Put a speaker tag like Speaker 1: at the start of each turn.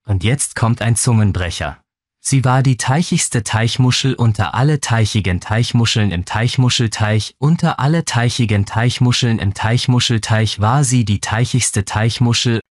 Speaker 1: Und jetzt kommt ein Zungenbrecher. Sie war die teichigste Teichmuschel unter alle teichigen Teichmuscheln im Teichmuschelteich. Unter alle teichigen Teichmuscheln im Teichmuschelteich war sie die teichigste Teichmuschel